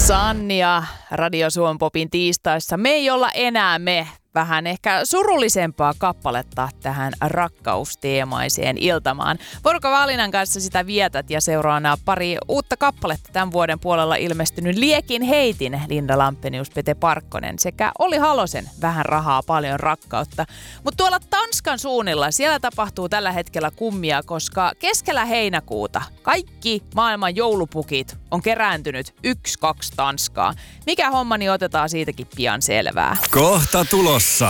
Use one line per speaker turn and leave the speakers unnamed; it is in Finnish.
Sannia Radio Suomen Popin tiistaissa. Me ei olla enää me. Vähän ehkä surullisempaa kappaletta tähän rakkausteemaiseen iltamaan. Porukka Vaalinan kanssa sitä vietät ja seuraana pari uutta kappaletta tämän vuoden puolella ilmestynyt Liekin heitin Linda Lampenius, Pete Parkkonen sekä Olli Halosen Vähän rahaa, paljon rakkautta. Mutta tuolla Tanskan suunnilla siellä tapahtuu tällä hetkellä kummia, koska keskellä heinäkuuta kaikki maailman joulupukit on kerääntynyt 1-2 Tanskaa. Mikä homma, niin otetaan siitäkin pian selvää.
Kohta tulossa.